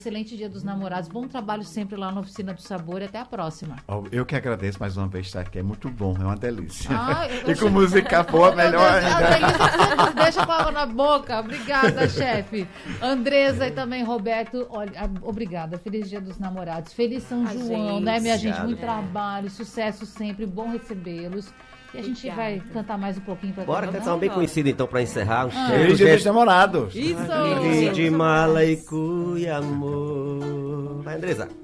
Excelente Dia dos Namorados. Bom trabalho sempre lá na Oficina do Sabor. E até a próxima. Eu que agradeço mais uma vez estar aqui. É muito bom, é uma delícia. E com música boa, melhor ainda. A delícia nos deixa com água na boca. Obrigada, chefe. Andresa e também Roberto. Olha, obrigada. Feliz Dia dos Namorados. Feliz São João, né, minha gente? Muito trabalho, sucesso sempre. Bom recebê-los. E a gente vai cantar mais um pouquinho para bora cantar um bem conhecido então para encerrar. Feliz Dia dos Namorados. Isso! De mala e cuia, amor. Vai, Andresa.